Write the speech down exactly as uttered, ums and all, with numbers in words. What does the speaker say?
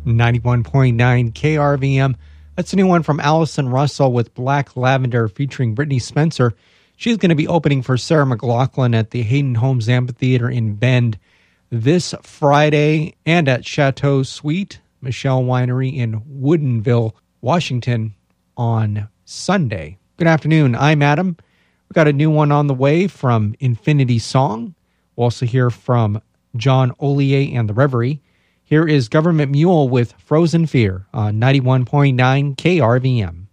ninety-one point nine K R V M. That's a new one from Allison Russell with Black Lavender featuring Brittany Spencer. She's going to be opening for Sarah McLachlan at the Hayden Homes Amphitheater in Bend this Friday, and at Chateau Suite Michelle Winery in Woodinville, Washington on Sunday. Good afternoon. I'm Adam. We've got a new one on the way from Infinity Song. We'll also hear from John Ollier and the Reverie. Here is Government Mule with Frozen Fear on ninety-one point nine K R V M.